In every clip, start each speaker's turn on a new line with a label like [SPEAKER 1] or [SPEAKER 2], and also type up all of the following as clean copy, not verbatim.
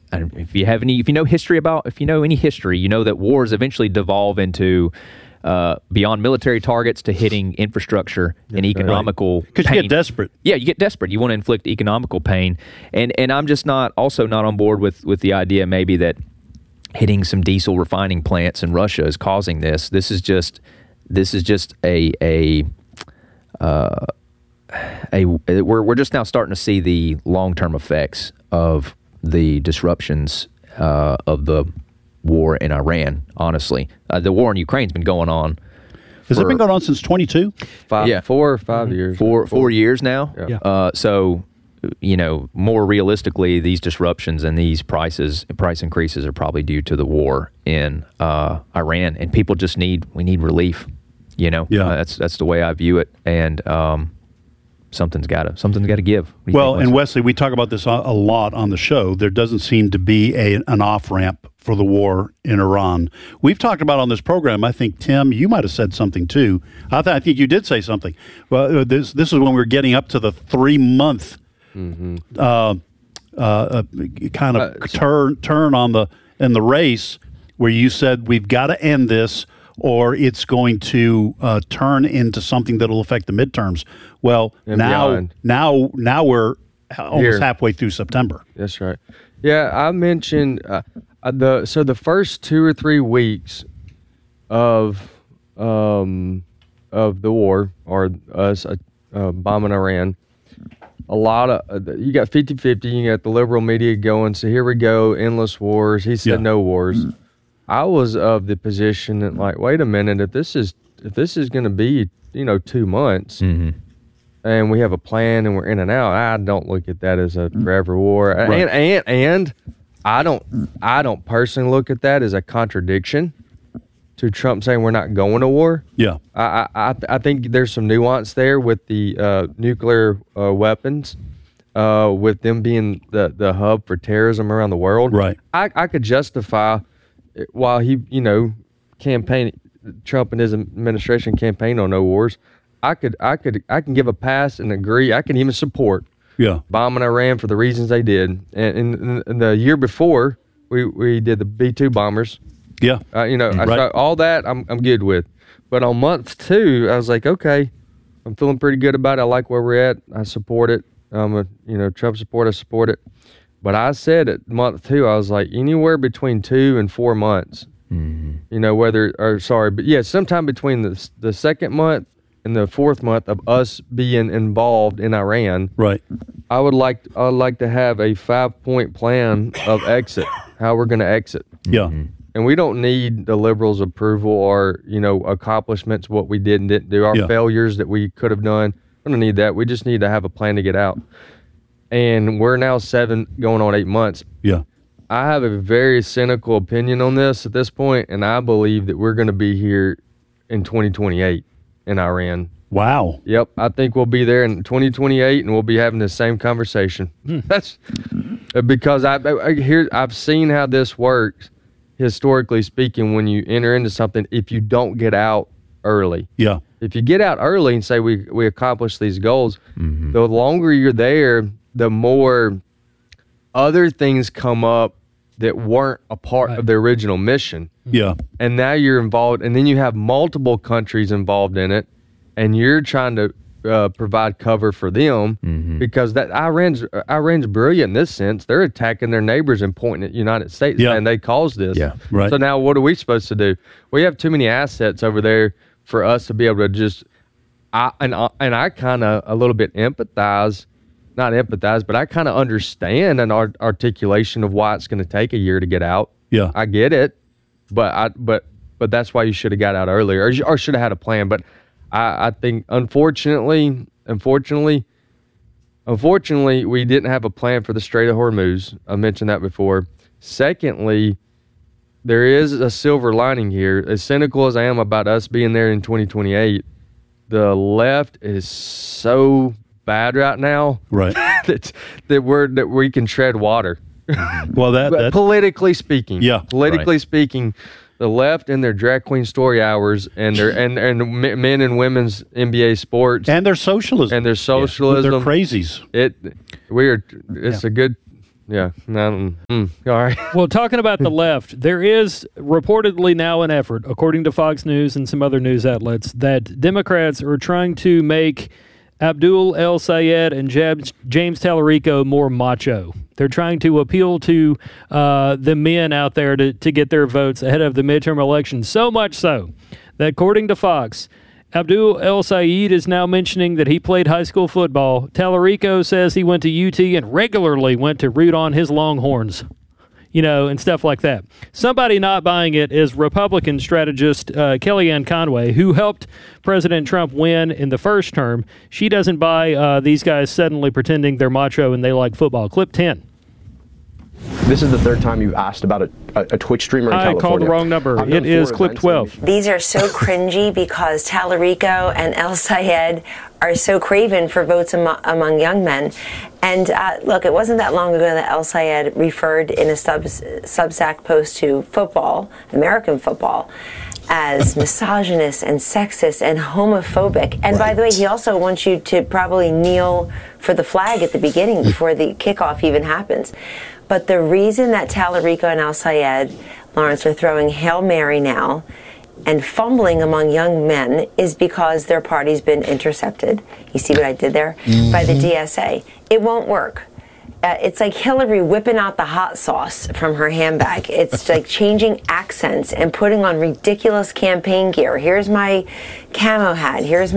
[SPEAKER 1] if you know any history, you know that wars eventually devolve into beyond military targets to hitting infrastructure and economical pain.
[SPEAKER 2] Because you get desperate.
[SPEAKER 1] Yeah, you get desperate. You want to inflict economical pain. And I'm just not on board with the idea maybe that hitting some diesel refining plants in Russia is causing this. This is just we're just now starting to see the long-term effects of the disruptions of the war in Iran. Honestly, the war in Ukraine's been going on.
[SPEAKER 2] Has it been going on since 22?
[SPEAKER 3] 4 or 5 years.
[SPEAKER 1] 4 years now.
[SPEAKER 3] Yeah.
[SPEAKER 1] So, more realistically, these disruptions and these price increases are probably due to the war in Iran, and people just need relief. That's the way I view it, and something's got to give.
[SPEAKER 2] Well, and Wesley, we talk about this a lot on the show. There doesn't seem to be an off-ramp for the war in Iran. We've talked about on this program, I think, Tim, you might have said something too. I think you did say something. Well, this is when we're getting up to the 3-month kind of turn in the race where you said we've got to end this or it's going to turn into something that will affect the midterms. Well, now we're almost halfway through September.
[SPEAKER 3] That's right. Yeah, I mentioned the first 2 or 3 weeks of the war, or us bombing Iran. A lot of you got 50-50. You got the liberal media going. So here we go, endless wars. He said no wars. I was of the position that, like, wait a minute, if this is going to be 2 months, and we have a plan and we're in and out, I don't look at that as a forever war. Right. And I don't personally look at that as a contradiction to Trump saying we're not going to war.
[SPEAKER 2] Yeah,
[SPEAKER 3] I think there's some nuance there with the nuclear weapons, with them being the hub for terrorism around the world.
[SPEAKER 2] Right.
[SPEAKER 3] I could justify, while he Trump and his administration campaign on no wars, I can give a pass and agree. I can even support bombing Iran for the reasons they did. And in the year before, we did the B-2 bombers.
[SPEAKER 2] Yeah.
[SPEAKER 3] All that I'm good with. But on month 2, I was like, okay, I'm feeling pretty good about it. I like where we're at. I support it. Trump support, I support it. But I said at month 2, I was like, anywhere between 2 and 4 months. Sometime between the second month and the 4th month of us being involved in Iran.
[SPEAKER 2] Right.
[SPEAKER 3] I would like to have a 5-point plan of exit, how we're going to exit.
[SPEAKER 2] Yeah.
[SPEAKER 3] And we don't need the liberals' approval or, accomplishments, what we did and didn't do, our failures that we could have done. We don't need that. We just need to have a plan to get out. And we're now 7 going on 8 months.
[SPEAKER 2] Yeah.
[SPEAKER 3] I have a very cynical opinion on this at this point, and I believe that we're going to be here in 2028 in Iran.
[SPEAKER 2] Wow.
[SPEAKER 3] Yep. I think we'll be there in 2028, and we'll be having the same conversation. That's because I've seen how this works, historically speaking, when you enter into something, if you don't get out early.
[SPEAKER 2] Yeah.
[SPEAKER 3] If you get out early and say we accomplish these goals, the longer you're there, the more other things come up that weren't a part of the original mission.
[SPEAKER 2] Yeah.
[SPEAKER 3] And now you're involved, and then you have multiple countries involved in it, and you're trying to provide cover for them because that Iran's brilliant in this sense. They're attacking their neighbors and pointing at the United States, and they caused this.
[SPEAKER 2] Yeah. Right.
[SPEAKER 3] So now what are we supposed to do? We have too many assets over there for us to be able to just I kind of a little bit not empathize, but I kind of understand an articulation of why it's going to take a year to get out.
[SPEAKER 2] Yeah.
[SPEAKER 3] I get it, but that's why you should have got out earlier or should have had a plan. But I think unfortunately, we didn't have a plan for the Strait of Hormuz. I mentioned that before. Secondly, there is a silver lining here. As cynical as I am about us being there in 2028, the left is so bad right now,
[SPEAKER 2] right?
[SPEAKER 3] that we can tread water.
[SPEAKER 2] Well, that
[SPEAKER 3] politically speaking,
[SPEAKER 2] speaking,
[SPEAKER 3] the left and their drag queen story hours and their and men and women's NBA sports
[SPEAKER 2] and their socialism
[SPEAKER 3] they're
[SPEAKER 2] crazies.
[SPEAKER 3] It's a good Yeah. All right.
[SPEAKER 4] Well, talking about the left, there is reportedly now an effort, according to Fox News and some other news outlets, that Democrats are trying to make Abdul El Sayed and James Tallarico more macho. They're trying to appeal to the men out there to get their votes ahead of the midterm elections. So much so that, according to Fox, Abdul El Sayed is now mentioning that he played high school football. Tallarico says he went to UT and regularly went to root on his Longhorns, and stuff like that. Somebody not buying it is Republican strategist Kellyanne Conway, who helped President Trump win in the first term. She doesn't buy these guys suddenly pretending they're macho and they like football. Clip 10.
[SPEAKER 5] This is the third time you've asked about a Twitch streamer in California.
[SPEAKER 4] I called the wrong number. It is clip 12.
[SPEAKER 6] These are so cringy because Tallarico and El Sayed are so craven for votes among young men. And look, it wasn't that long ago that El Sayed referred in a Substack post to football, American football, as misogynist and sexist and homophobic. And by the way, he also wants you to probably kneel for the flag at the beginning before the kickoff even happens. But the reason that Tallarico and El Sayed, Lawrence, are throwing Hail Mary now and fumbling among young men is because their party's been intercepted. You see what I did there? Mm-hmm. By the DSA. It won't work. It's like Hillary whipping out the hot sauce from her handbag. It's like changing accents and putting on ridiculous campaign gear. Here's my camo hat. Here's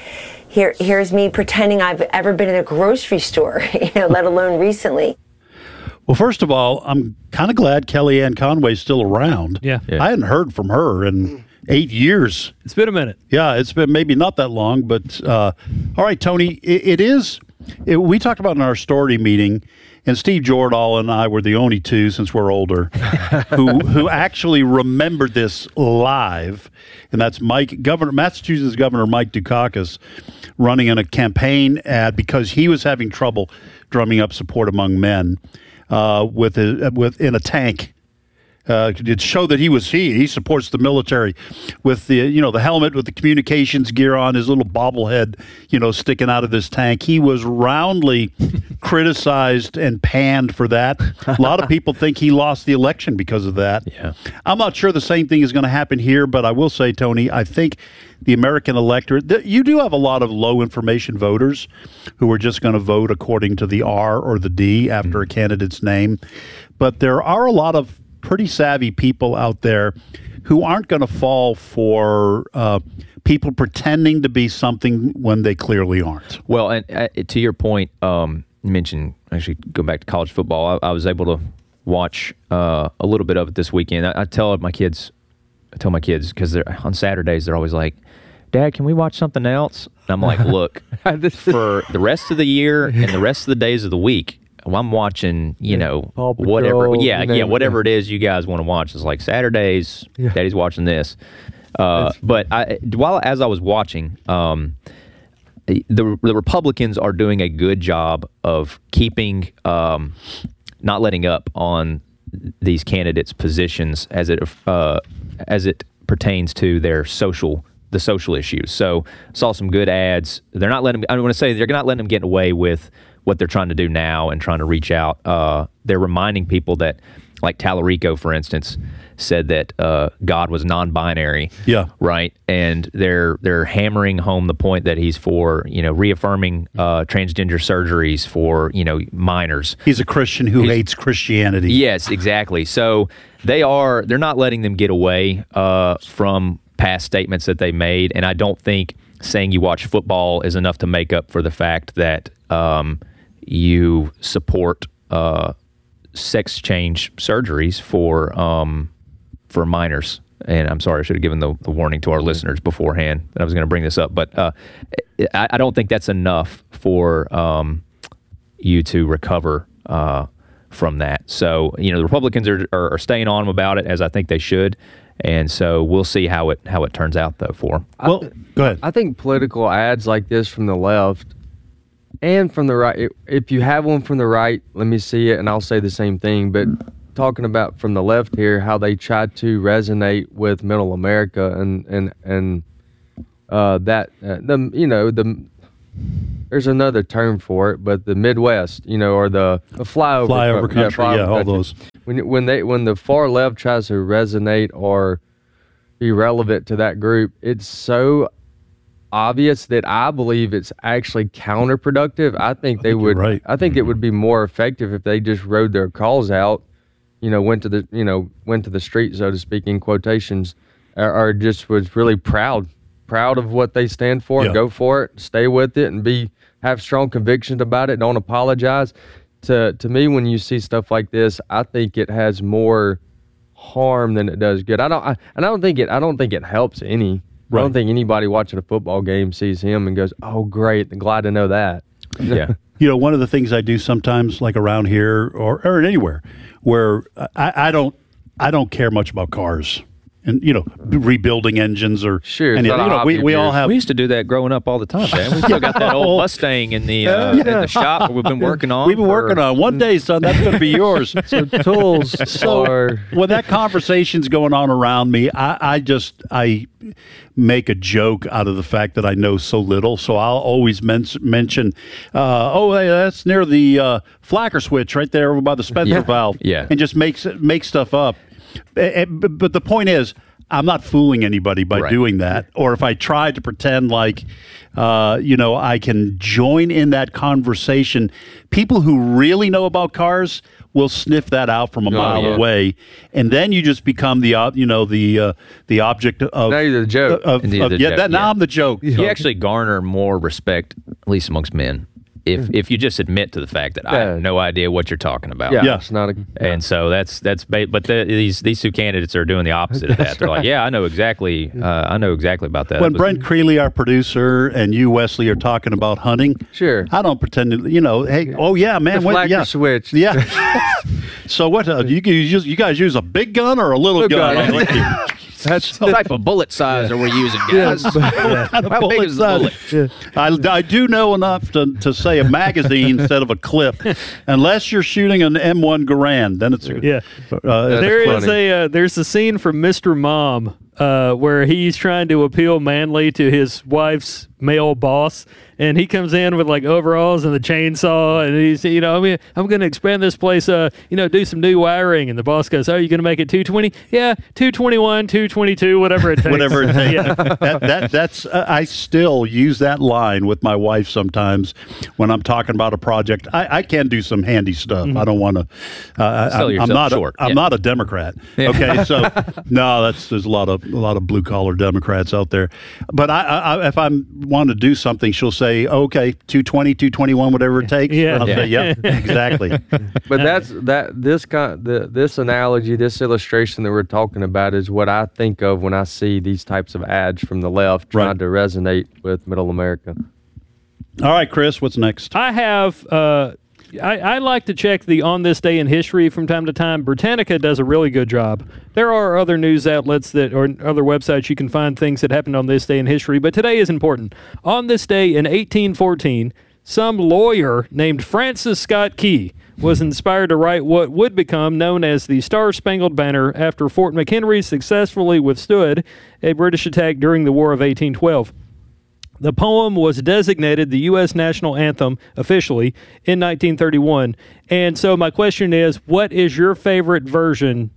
[SPEAKER 6] me pretending I've ever been in a grocery store, let alone recently.
[SPEAKER 2] Well, first of all, I'm kind of glad Kellyanne Conway's still around.
[SPEAKER 4] Yeah.
[SPEAKER 2] I hadn't heard from her in 8 years.
[SPEAKER 4] It's been a minute.
[SPEAKER 2] Yeah, it's been maybe not that long, but all right, Tony, we talked about in our story meeting, and Steve Jordahl and I were the only two, since we're older, who actually remembered this live, and that's Massachusetts Governor Mike Dukakis running in a campaign ad because he was having trouble drumming up support among men. In a tank, to show that he supports the military, with the helmet with the communications gear on, his little bobblehead sticking out of this tank. He was roundly criticized and panned for that. A lot of people think he lost the election because of that.
[SPEAKER 1] Yeah.
[SPEAKER 2] I'm not sure the same thing is going to happen here, but I will say, Tony, I think the American electorate, you do have a lot of low information voters who are just going to vote according to the R or the D after a candidate's name. But there are a lot of pretty savvy people out there who aren't going to fall for people pretending to be something when they clearly aren't.
[SPEAKER 1] Well, and to your point, you mentioned, actually, go back to college football. I was able to watch a little bit of it this weekend. I tell my kids, because on Saturdays they're always like, "Dad, can we watch something else?" And I'm like, "Look, for the rest of the year and the rest of the days of the week, I'm watching, whatever. Whatever it is you guys want to watch. It's like Saturdays, Daddy's watching this." But as I was watching, the Republicans are doing a good job of keeping, not letting up on these candidates' positions as it pertains to the social issues. So saw some good ads. They're not letting them get away with what they're trying to do now and trying to reach out. They're reminding people that, like Tallarico, for instance, said that God was non-binary.
[SPEAKER 2] Yeah.
[SPEAKER 1] Right. And they're hammering home the point that he's for, reaffirming transgender surgeries for, minors.
[SPEAKER 2] He's a Christian who hates Christianity.
[SPEAKER 1] Yes, exactly. So they're not letting them get away from past statements that they made. And I don't think saying you watch football is enough to make up for the fact that you support sex change surgeries for minors. And I'm sorry, I should have given the warning to our listeners beforehand that I was going to bring this up. But I don't think that's enough for you to recover from that. So, the Republicans are staying on them about it, as I think they should. And so we'll see how it turns out, though, for them.
[SPEAKER 2] Well, go ahead.
[SPEAKER 3] I think political ads like this from the left and from the right, if you have one from the right, let me see it, and I'll say the same thing. But talking about from the left here, how they try to resonate with middle America and there's another term for it, but the Midwest, or the flyover
[SPEAKER 2] country, all those.
[SPEAKER 3] When the far left tries to resonate or be relevant to that group, it's so obvious that I believe it's actually counterproductive. I think they would.
[SPEAKER 2] Right.
[SPEAKER 3] I think it would be more effective if they just rode their calls out. Went to the street, so to speak, in quotations, or just was really proud of what they stand for, and go for it, stay with it, and have strong convictions about it. Don't apologize. To me, when you see stuff like this, I think it has more harm than it does good. I don't think it helps any. Right. I don't think anybody watching a football game sees him and goes, "Oh, great! Glad to know that."
[SPEAKER 1] Yeah.
[SPEAKER 2] One of the things I do sometimes, like around here or anywhere, where I don't care much about cars. And rebuilding engines or
[SPEAKER 3] sure,
[SPEAKER 2] we all have.
[SPEAKER 1] We used to do that growing up all the time, man. We still got that old Mustang in the shop that we've been working on.
[SPEAKER 2] We've been working on. One day, son, that's going to be yours.
[SPEAKER 3] So tools.
[SPEAKER 2] So when that conversation's going on around me, I make a joke out of the fact that I know so little. So I'll always mention, hey, that's near the flacker switch right there over by the Spencer valve.
[SPEAKER 1] Yeah,
[SPEAKER 2] and just make stuff up. But the point is, I'm not fooling anybody by doing that. Or if I try to pretend like, I can join in that conversation, people who really know about cars will sniff that out from a mile away, and then you just become the object of.
[SPEAKER 3] Now you're the joke.
[SPEAKER 2] Now I'm the joke.
[SPEAKER 1] You actually garner more respect, at least amongst men. If you just admit to the fact that I have no idea what you're talking about,
[SPEAKER 3] it's not
[SPEAKER 1] and so but these two candidates are doing the opposite of that. They're like, I know exactly about that.
[SPEAKER 2] When Brent Creeley, our producer, and you, Wesley, are talking about hunting,
[SPEAKER 3] sure,
[SPEAKER 2] I don't pretend to, hey, oh yeah, man,
[SPEAKER 3] the flacker switch,
[SPEAKER 2] So what? You guys use a big gun or a little gun?
[SPEAKER 1] That's the type of bullet size are we using, guys? How big is the bullet?
[SPEAKER 2] I do know enough to say a magazine instead of a clip, unless you're shooting an M1 Garand. Then it's
[SPEAKER 4] there's a scene from Mr. Mom where he's trying to appeal manly to his wife's male boss, and he comes in with like overalls and the chainsaw, and he's I'm going to expand this place, do some new wiring, and the boss goes, "Oh, you're going to make it 220? Yeah, 221, 222, whatever it takes."
[SPEAKER 2] Whatever it takes. That's I still use that line with my wife sometimes when I'm talking about a project. I can do some handy stuff. I don't want to. I'm not a Democrat. Yeah. Okay, so no, there's a lot of blue collar Democrats out there. But I if I'm wanting to do something, she'll say, "Okay, 220, 221, whatever it takes."
[SPEAKER 4] Yeah,
[SPEAKER 2] and I'll say, "Yeah, exactly."
[SPEAKER 3] But this analogy, this illustration that we're talking about is what I think of when I see these types of ads from the left trying to resonate with Middle America.
[SPEAKER 2] All right, Chris, what's next?
[SPEAKER 4] I have. I like to check the On This Day in History from time to time. Britannica does a really good job. There are other news outlets or other websites you can find things that happened on this day in history, but today is important. On this day in 1814, some lawyer named Francis Scott Key was inspired to write what would become known as the Star-Spangled Banner after Fort McHenry successfully withstood a British attack during the War of 1812. The poem was designated the U.S. national anthem officially in 1931. And so my question is, what is your favorite version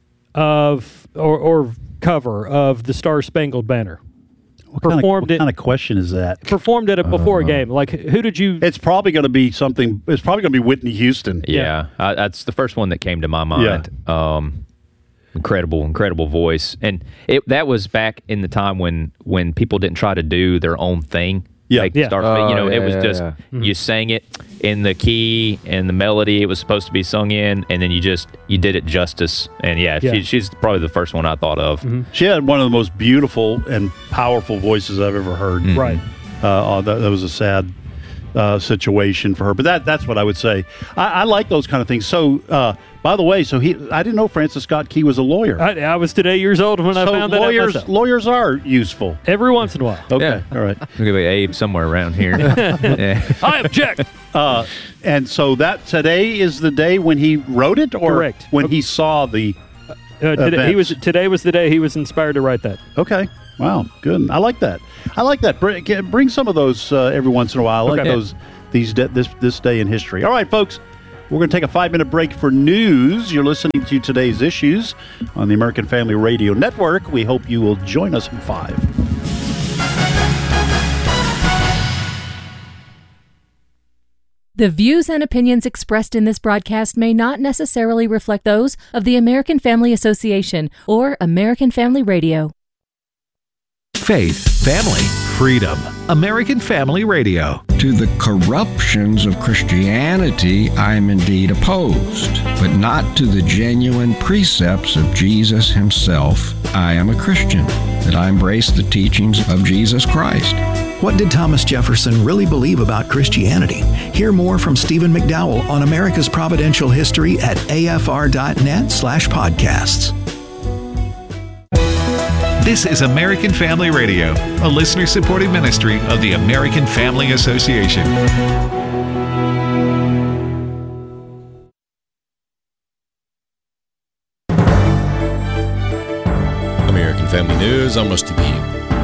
[SPEAKER 4] of or cover of the Star-Spangled Banner?
[SPEAKER 2] What kind of question is that?
[SPEAKER 4] Performed at before a game. Like, who did you...
[SPEAKER 2] It's probably going to be something... It's probably going to be Whitney Houston.
[SPEAKER 1] Yeah. That's the first one that came to my mind. Yeah. Incredible voice, and that was back in the time when people didn't try to do their own thing. It was just you sang it in the key and the melody it was supposed to be sung in, and then you did it justice. And she's probably the first one I thought of.
[SPEAKER 2] Mm-hmm. She had one of the most beautiful and powerful voices I've ever heard.
[SPEAKER 4] Mm-hmm. Right.
[SPEAKER 2] That was a sad situation for her, but that's what I would say. I like those kind of things. So by the way, I didn't know Francis Scott Key was a lawyer.
[SPEAKER 4] I was today years old when I found that out.
[SPEAKER 2] Lawyers are useful
[SPEAKER 4] every once in a while.
[SPEAKER 2] Okay, all right.
[SPEAKER 1] There's gonna be Abe somewhere around here.
[SPEAKER 4] I object.
[SPEAKER 2] And so that today is the day when he wrote it, or
[SPEAKER 4] correct
[SPEAKER 2] when he saw the
[SPEAKER 4] today was the day he was inspired to write that.
[SPEAKER 2] Okay. Wow, good. I like that. Bring some of those every once in a while. I like those. This day in history. All right, folks. We're going to take a 5-minute break for news. You're listening to Today's Issues on the American Family Radio Network. We hope you will join us in 5.
[SPEAKER 7] The views and opinions expressed in this broadcast may not necessarily reflect those of the American Family Association or American Family Radio.
[SPEAKER 8] Faith, family, freedom. American Family Radio.
[SPEAKER 9] To the corruptions of Christianity, I am indeed opposed, but not to the genuine precepts of Jesus himself. I am a Christian, that I embrace the teachings of Jesus Christ.
[SPEAKER 10] What did Thomas Jefferson really believe about Christianity? Hear more from Stephen McDowell on America's Providential History at afr.net/podcasts.
[SPEAKER 8] This is American Family Radio, a listener-supported ministry of the American Family Association.
[SPEAKER 11] American Family News, I'm Rusty Pugh.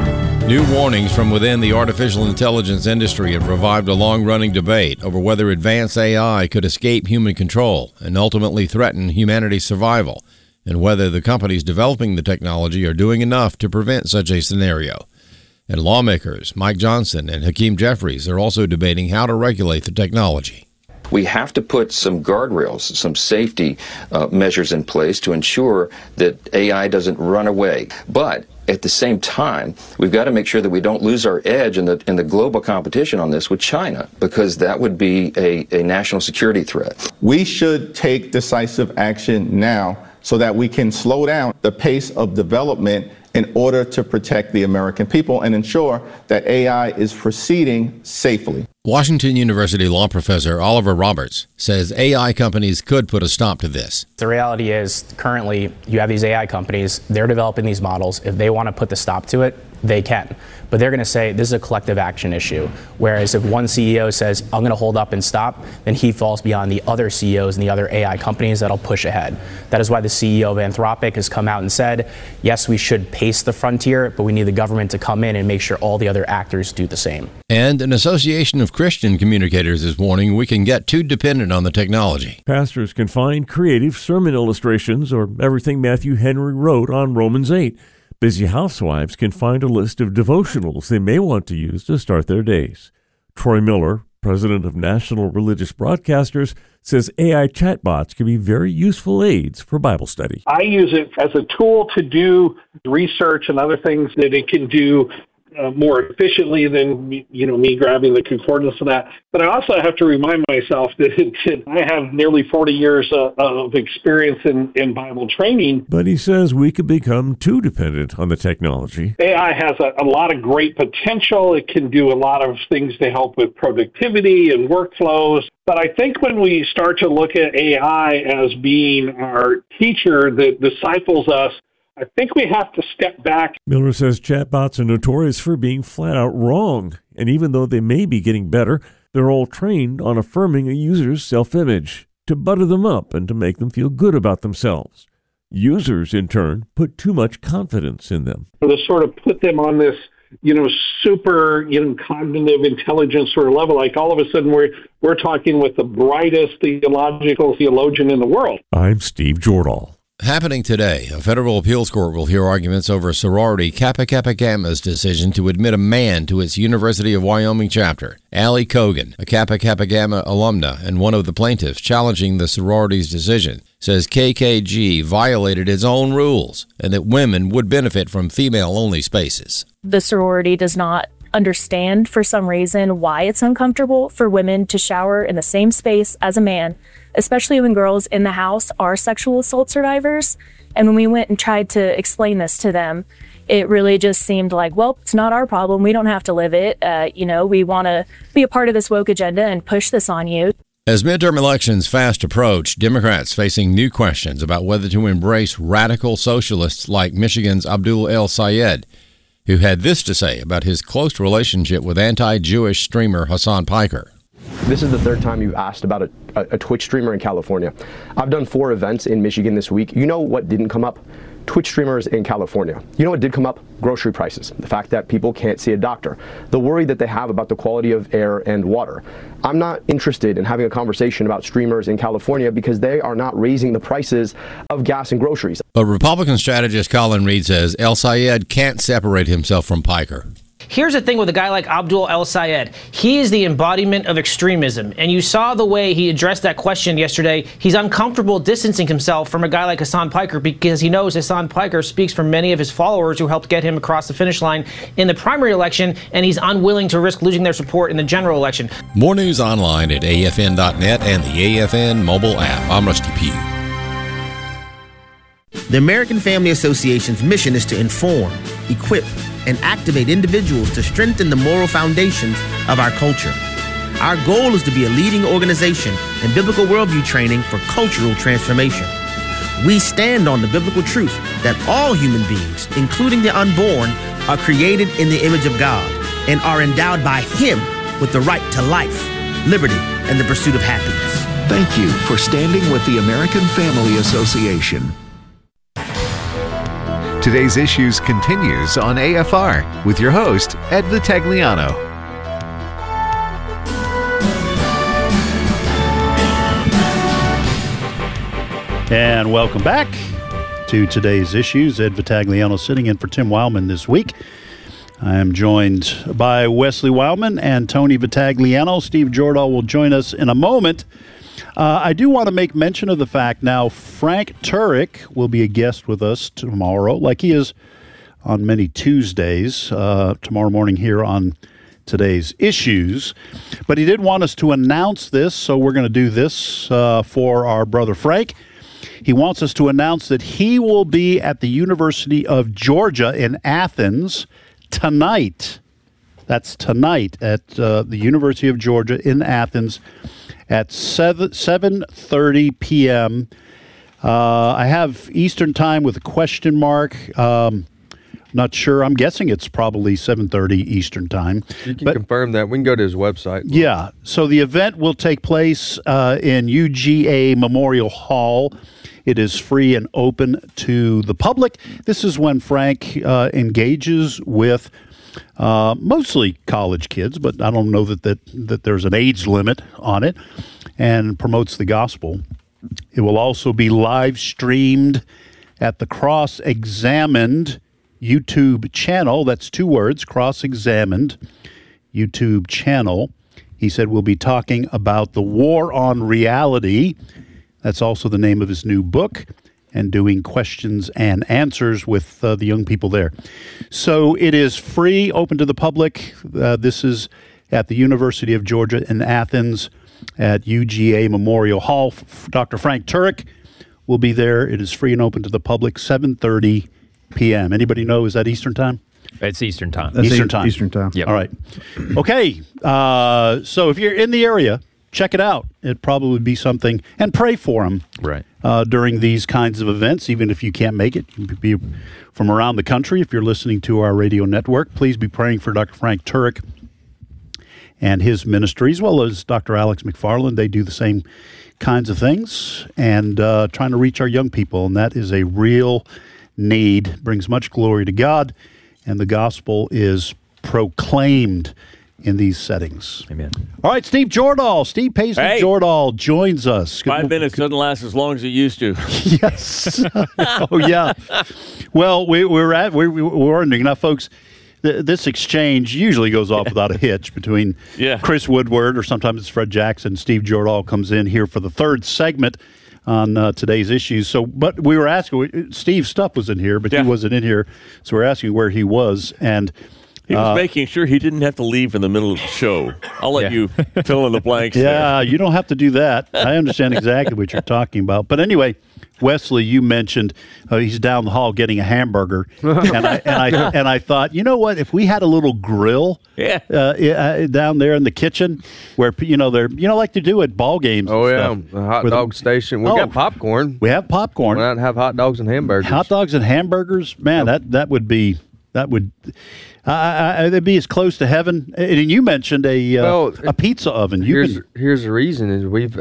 [SPEAKER 11] New warnings from within the artificial intelligence industry have revived a long-running debate over whether advanced AI could escape human control and ultimately threaten humanity's survival, and whether the companies developing the technology are doing enough to prevent such a scenario. And lawmakers Mike Johnson and Hakeem Jeffries are also debating how to regulate the technology.
[SPEAKER 12] We have to put some guardrails, some safety measures in place to ensure that AI doesn't run away. But at the same time, we've got to make sure that we don't lose our edge in the global competition on this with China, because that would be a national security threat.
[SPEAKER 13] We should take decisive action now so that we can slow down the pace of development in order to protect the American people and ensure that AI is proceeding safely.
[SPEAKER 11] Washington University law professor Oliver Roberts says AI companies could put a stop to this.
[SPEAKER 14] The reality is, currently, you have these AI companies, they're developing these models. If they want to put the stop to it, they can. But they're going to say this is a collective action issue. Whereas if one CEO says, I'm going to hold up and stop, then he falls beyond the other CEOs and the other AI companies that'll push ahead. That is why the CEO of Anthropic has come out and said, yes, we should pace the frontier, but we need the government to come in and make sure all the other actors do the same.
[SPEAKER 11] And an association of Christian communicators is warning we can get too dependent on the technology.
[SPEAKER 15] Pastors can find creative sermon illustrations or everything Matthew Henry wrote on Romans 8. Busy housewives can find a list of devotionals they may want to use to start their days. Troy Miller, president of National Religious Broadcasters, says AI chatbots can be very useful aids for Bible study.
[SPEAKER 16] I use it as a tool to do research and other things that it can do more efficiently than me grabbing the concordance of that. But I also have to remind myself that I have nearly 40 years of experience in Bible training.
[SPEAKER 15] But he says we could become too dependent on the technology.
[SPEAKER 16] AI has a lot of great potential. It can do a lot of things to help with productivity and workflows. But I think when we start to look at AI as being our teacher that disciples us, I think we have to step back.
[SPEAKER 15] Miller says chatbots are notorious for being flat out wrong, and even though they may be getting better, they're all trained on affirming a user's self-image, to butter them up and to make them feel good about themselves. Users, in turn, put too much confidence in them.
[SPEAKER 16] To sort of put them on this, super, cognitive intelligence sort of level, like all of a sudden we're talking with the brightest theologian in the world.
[SPEAKER 15] I'm Steve Jordahl.
[SPEAKER 11] Happening today, a federal appeals court will hear arguments over sorority Kappa Kappa Gamma's decision to admit a man to its University of Wyoming chapter. Allie Kogan, a Kappa Kappa Gamma alumna and one of the plaintiffs challenging the sorority's decision, says KKG violated its own rules and that women would benefit from female-only spaces.
[SPEAKER 17] The sorority does not understand for some reason why it's uncomfortable for women to shower in the same space as a man, especially when girls in the house are sexual assault survivors. And when we went and tried to explain this to them, it really just seemed like, well, it's not our problem. We don't have to live it. We want to be a part of this woke agenda and push this on you.
[SPEAKER 11] As midterm elections fast approach, Democrats facing new questions about whether to embrace radical socialists like Michigan's Abdul El-Sayed, who had this to say about his close relationship with anti-Jewish streamer Hassan Piker.
[SPEAKER 5] This is the third time you've asked about a Twitch streamer in California. I've done 4 events in Michigan this week. You know what didn't come up? Twitch streamers in California. You know what did come up? Grocery prices. The fact that people can't see a doctor. The worry that they have about the quality of air and water. I'm not interested in having a conversation about streamers in California because they are not raising the prices of gas and groceries.
[SPEAKER 11] But Republican strategist Colin Reed says El-Sayed can't separate himself from Piker.
[SPEAKER 18] Here's the thing with a guy like Abdul El-Sayed. He is the embodiment of extremism. And you saw the way he addressed that question yesterday. He's uncomfortable distancing himself from a guy like Hassan Piker because he knows Hassan Piker speaks for many of his followers who helped get him across the finish line in the primary election, and he's unwilling to risk losing their support in the general election.
[SPEAKER 11] More news online at afn.net and the AFN mobile app. I'm Rusty Pugh.
[SPEAKER 19] The American Family Association's mission is to inform, equip, and activate individuals to strengthen the moral foundations of our culture. Our goal is to be a leading organization in biblical worldview training for cultural transformation. We stand on the biblical truth that all human beings, including the unborn, are created in the image of God and are endowed by Him with the right to life, liberty, and the pursuit of happiness.
[SPEAKER 10] Thank you for standing with the American Family Association.
[SPEAKER 20] Today's Issues continues on AFR with your host, Ed Vitagliano.
[SPEAKER 2] And welcome back to Today's Issues. Ed Vitagliano sitting in for Tim Wildman this week. I am joined by Wesley Wildman and Tony Vitagliano. Steve Jordahl will join us in a moment. I do want to make mention of the fact now Frank Turek will be a guest with us tomorrow, like he is on many Tuesdays, tomorrow morning here on Today's Issues. But he did want us to announce this, so we're going to do this for our brother Frank. He wants us to announce that he will be at the University of Georgia in Athens tonight. That's tonight at the University of Georgia in Athens at 7:30 p.m. I have Eastern time with a question mark. Not sure. I'm guessing it's probably 7:30 Eastern time.
[SPEAKER 3] You can confirm that. We can go to his website.
[SPEAKER 2] Yeah. So the event will take place in UGA Memorial Hall. It is free and open to the public. This is when Frank engages with mostly college kids, but I don't know that there's an age limit on it, and promotes the gospel. It will also be live streamed at the Cross Examined YouTube channel. That's 2 words, Cross Examined YouTube channel. He said we'll be talking about the war on reality. That's also the name of his new book, and doing questions and answers with the young people there. So it is free, open to the public. This is at the University of Georgia in Athens at UGA Memorial Hall. Dr. Frank Turek will be there. It is free and open to the public, 7:30 p.m. Anybody know, is that Eastern time?
[SPEAKER 1] It's Eastern time.
[SPEAKER 2] That's Eastern time.
[SPEAKER 21] Eastern time.
[SPEAKER 1] Yep.
[SPEAKER 2] All right. Okay. So if you're in the area, check it out. It'd probably be something, and pray for him.
[SPEAKER 1] Right.
[SPEAKER 2] During these kinds of events, even if you can't make it. You could be from around the country. If you're listening to our radio network, please be praying for Dr. Frank Turek and his ministry, as well as Dr. Alex McFarland. They do the same kinds of things, and trying to reach our young people, and that is a real need. Brings much glory to God, and the gospel is proclaimed in these settings.
[SPEAKER 1] Amen.
[SPEAKER 2] All right, Steve Jordahl. Steve Paisley Jordahl joins us.
[SPEAKER 15] 5 minutes doesn't last as long as it used to.
[SPEAKER 2] Yes. Oh, yeah. Well, we're wondering now, folks. This exchange usually goes off without a hitch between Chris Woodward, or sometimes it's Fred Jackson. Steve Jordahl comes in here for the third segment on Today's Issues. So, but we were asking, Steve Stuff was in here, but he wasn't in here, so we're asking where he was, and
[SPEAKER 15] he was making sure he didn't have to leave in the middle of the show. I'll let you fill in the blanks.
[SPEAKER 2] Yeah, you don't have to do that. I understand exactly what you're talking about. But anyway, Wesley, you mentioned he's down the hall getting a hamburger, and I thought, you know what? If we had a little grill, down there in the kitchen, where like they do at ball games.
[SPEAKER 3] Oh
[SPEAKER 2] and stuff,
[SPEAKER 3] the hot dog station. We got popcorn.
[SPEAKER 2] We have popcorn.
[SPEAKER 3] Why not have hot dogs and hamburgers?
[SPEAKER 2] Hot dogs and hamburgers, man. That would be. That would it'd be as close to heaven. And you mentioned a pizza oven.
[SPEAKER 3] Here's the reason is we've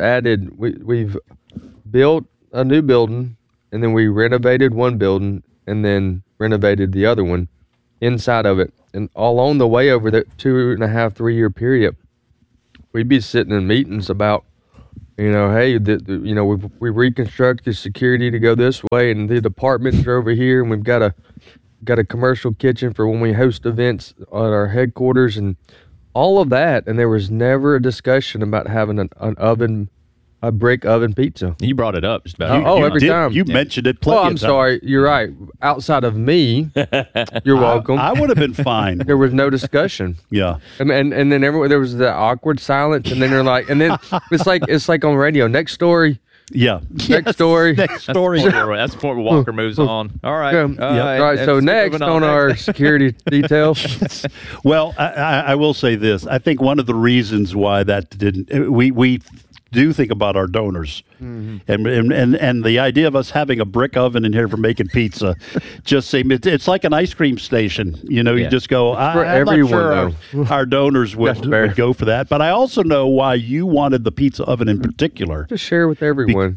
[SPEAKER 3] built a new building, and then we renovated one building, and then renovated the other one inside of it. And all on the way over that 2.5, 3 year period, we'd be sitting in meetings about, hey, we reconstructed security to go this way, and the departments are over here, and we've got a commercial kitchen for when we host events at our headquarters, and all of that. And there was never a discussion about having an oven, a brick oven pizza.
[SPEAKER 1] You brought it up just about
[SPEAKER 2] every
[SPEAKER 1] time.
[SPEAKER 2] You mentioned it plenty of times.
[SPEAKER 3] Sorry. You're right. Outside of me, you're welcome.
[SPEAKER 2] I would have been fine.
[SPEAKER 3] There was no discussion.
[SPEAKER 2] Yeah.
[SPEAKER 3] And then there was the awkward silence, and then they're like, and then it's like on radio. Next story.
[SPEAKER 2] Yeah.
[SPEAKER 3] Next story.
[SPEAKER 2] Next story.
[SPEAKER 1] That's before Walker moves on. All right.
[SPEAKER 3] All right. So next on our security detail.
[SPEAKER 2] Well, I will say this. I think one of the reasons why that didn't, we do think about our donors, and the idea of us having a brick oven in here for making pizza just seemed it's like an ice cream station. You just go. I'm not sure our donors would go for that. But I also know why you wanted the pizza oven in particular.
[SPEAKER 3] To share with everyone.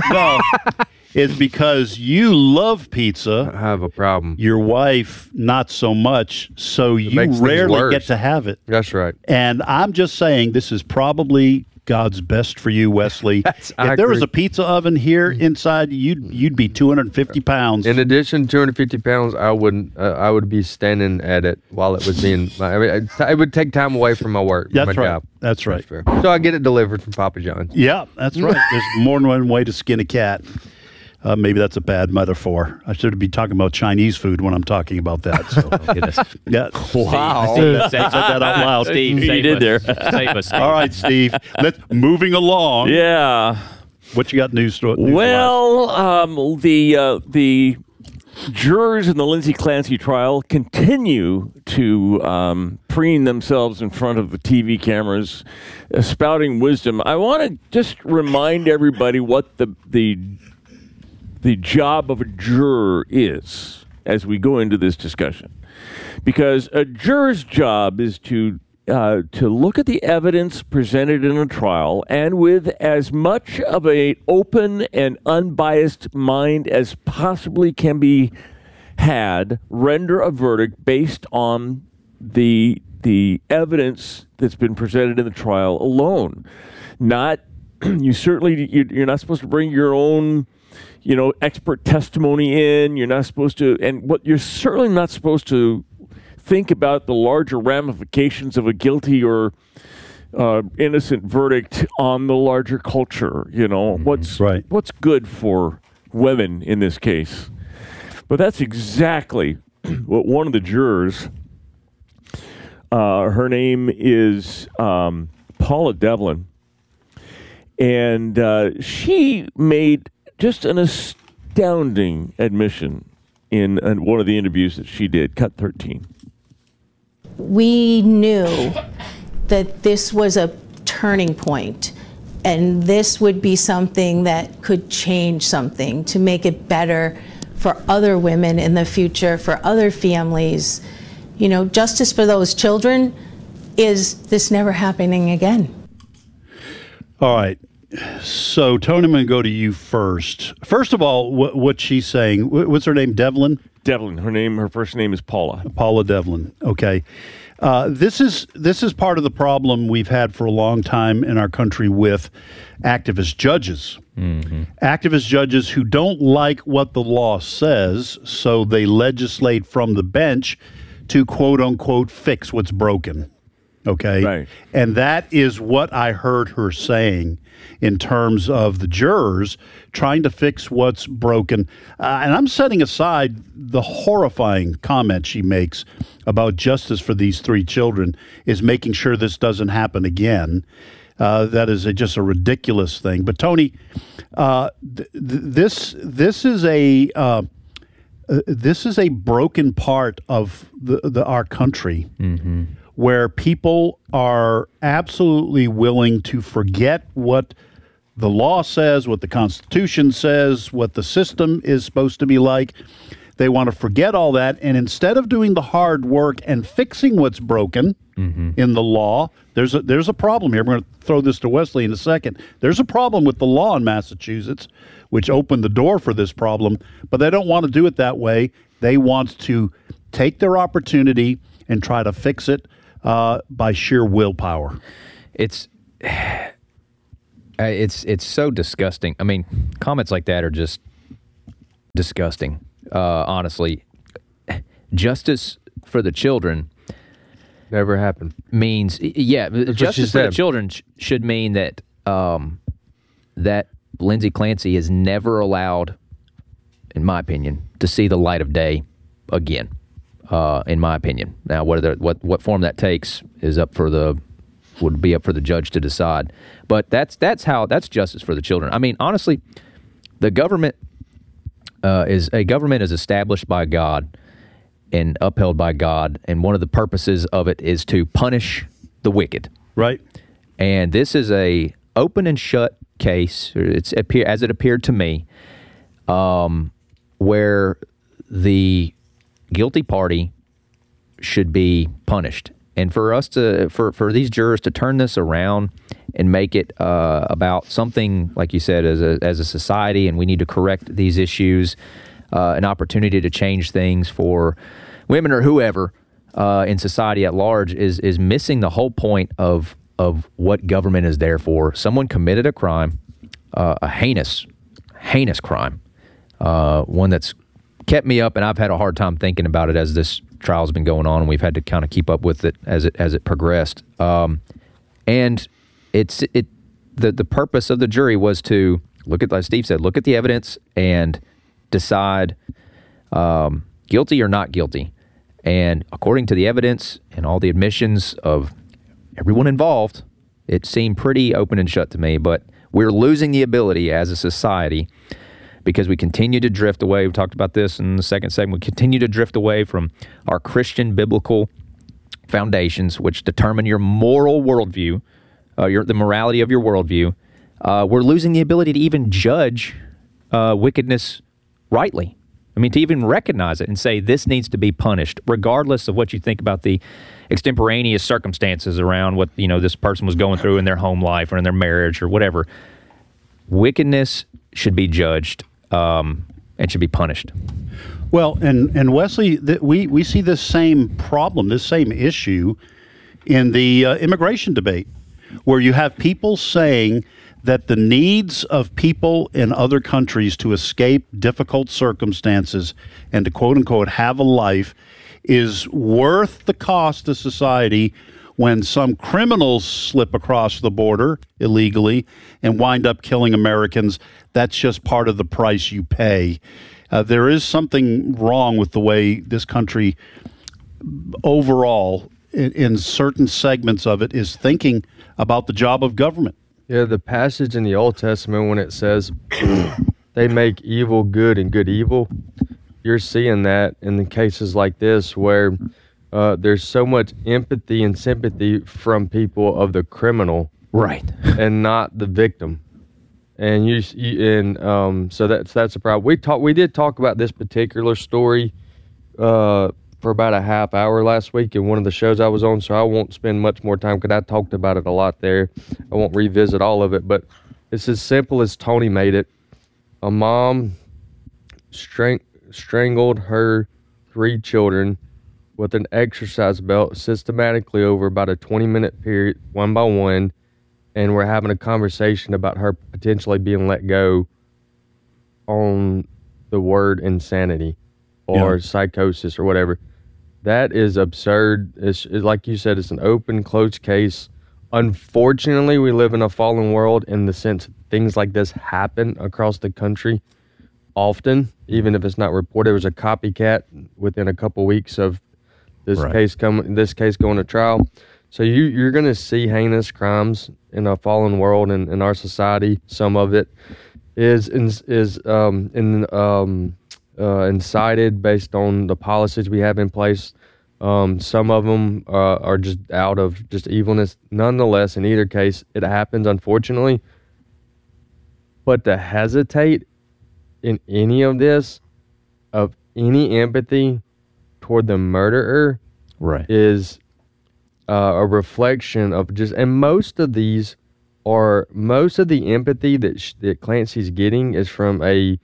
[SPEAKER 2] It's because you love pizza.
[SPEAKER 3] I have a problem.
[SPEAKER 2] Your wife, not so much. So you rarely get to have it.
[SPEAKER 3] That's right.
[SPEAKER 2] And I'm just saying, this is probably God's best for you, Wesley. If there was a pizza oven here inside, you'd be 250 pounds.
[SPEAKER 3] In addition, 250 pounds, I would be standing at it while it was being. It would take time away from my work.
[SPEAKER 2] That's
[SPEAKER 3] my
[SPEAKER 2] right.
[SPEAKER 3] job.
[SPEAKER 2] That's right.
[SPEAKER 3] So I get it delivered from Papa John's.
[SPEAKER 2] Yeah, that's right. There's more than one way to skin a cat. Maybe that's a bad metaphor. I should be talking about Chinese food when I'm talking about that. So. Yeah.
[SPEAKER 1] Wow.
[SPEAKER 2] I said that out loud.
[SPEAKER 1] Steve, you did there. Save us, Steve.
[SPEAKER 2] All right, Steve. Moving along.
[SPEAKER 15] Yeah.
[SPEAKER 2] What you got news
[SPEAKER 15] Well, the jurors in the Lindsay Clancy trial continue to preen themselves in front of the TV cameras, spouting wisdom. I want to just remind everybody what the job of a juror is as we go into this discussion. Because a juror's job is to look at the evidence presented in a trial and with as much of an open and unbiased mind as possibly can be had, render a verdict based on the evidence that's been presented in the trial alone. Not, you're not supposed to bring your own expert testimony in. You're not supposed to, and what you're certainly not supposed to think about the larger ramifications of a guilty or innocent verdict on the larger culture. What's good for women in this case. But that's exactly what one of the jurors, her name is Paula Devlin, and she made just an astounding admission in one of the interviews that she did, Cut 13.
[SPEAKER 21] We knew that this was a turning point, and this would be something that could change something to make it better for other women in the future, for other families. Justice for those children is this never happening again.
[SPEAKER 2] All right. So, Tony, I'm going to go to you first. First of all, what she's saying, what's her name, Devlin?
[SPEAKER 15] Devlin. Her first name is Paula.
[SPEAKER 2] Paula Devlin. Okay. This is part of the problem we've had for a long time in our country with activist judges. Mm-hmm. Activist judges who don't like what the law says, so they legislate from the bench to, quote unquote, fix what's broken. Okay?
[SPEAKER 15] Right.
[SPEAKER 2] And that is what I heard her saying in terms of the jurors trying to fix what's broken. And I'm setting aside the horrifying comment she makes about justice for these three children is making sure this doesn't happen again. That is just a ridiculous thing. But Tony, this is a broken part of our country. Mm-hmm. Where people are absolutely willing to forget what the law says, what the Constitution says, what the system is supposed to be like. They want to forget all that, and instead of doing the hard work and fixing what's broken in the law, there's a problem here. We're going to throw this to Wesley in a second. There's a problem with the law in Massachusetts, which opened the door for this problem, but they don't want to do it that way. They want to take their opportunity and try to fix it by sheer willpower.
[SPEAKER 1] It's so disgusting. I mean, comments like that are just disgusting. Honestly, justice for the children
[SPEAKER 3] never happened.
[SPEAKER 1] Means justice for the children should mean that that Lindsay Clancy is never allowed, in my opinion, to see the light of day again. In my opinion, now what form that takes is would be up for the judge to decide. But that's justice for the children. I mean, honestly, the government is established by God and upheld by God, and one of the purposes of it is to punish the wicked.
[SPEAKER 2] Right.
[SPEAKER 1] And this is a open and shut case. As it appeared to me, where the guilty party should be punished. And for us for these jurors to turn this around and make it about something, like you said, as a society, and we need to correct these issues, an opportunity to change things for women or whoever in society at large, is missing the whole point of what government is there for. Someone committed a crime, a heinous crime, one that's kept me up, and I've had a hard time thinking about it as this trial's been going on, and we've had to kind of keep up with it as it progressed. And the purpose of the jury was to look at, like Steve said, look at the evidence and decide guilty or not guilty. And according to the evidence and all the admissions of everyone involved, it seemed pretty open and shut to me. But we're losing the ability as a society, because we continue to drift away. We talked about this in the second segment. We continue to drift away from our Christian biblical foundations, which determine your moral worldview, the morality of your worldview. We're losing the ability to even judge wickedness rightly. I mean, to even recognize it and say this needs to be punished, regardless of what you think about the extemporaneous circumstances around what this person was going through in their home life or in their marriage or whatever. Wickedness should be judged and should be punished.
[SPEAKER 2] Well, and Wesley, we see this same problem, this same issue in the immigration debate, where you have people saying that the needs of people in other countries to escape difficult circumstances and to quote-unquote have a life is worth the cost to society when some criminals slip across the border illegally and wind up killing Americans. That's just part of the price you pay. There is something wrong with the way this country overall, in certain segments of it, is thinking about the job of government.
[SPEAKER 3] Yeah, the passage in the Old Testament when it says they make evil good and good evil, you're seeing that in the cases like this where there's so much empathy and sympathy from people of the criminal,
[SPEAKER 1] right,
[SPEAKER 3] and not the victim. And so that's a problem. We did talk about this particular story for about a half hour last week in one of the shows I was on, so I won't spend much more time because I talked about it a lot there. I won't revisit all of it, but it's as simple as Tony made it. A mom strangled her 3 children with an exercise belt systematically over about a 20-minute period, one by one, and we're having a conversation about her potentially being let go on the word insanity or psychosis or whatever. That is absurd. It's like you said, it's an open, closed case. Unfortunately, we live in a fallen world in the sense things like this happen across the country often, even if it's not reported. There was a copycat within a couple weeks of this case going to trial. So you're going to see heinous crimes in a fallen world in our society. Some of it is incited based on the policies we have in place. Some of them are just out of just evilness. Nonetheless, in either case, it happens, unfortunately. But to hesitate in any of this, of any empathy toward the murderer is a reflection of just, and most of the empathy that Clancy's getting is from the